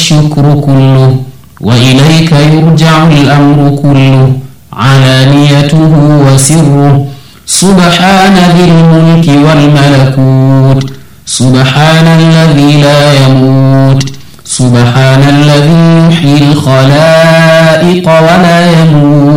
الشكر كله وإليك يرجع الأمر كله علانيته وسره سبحان ذي الملك والملكوت سبحان الذي لا يموت سبحان الذي يحيي الخلائق ولا يموت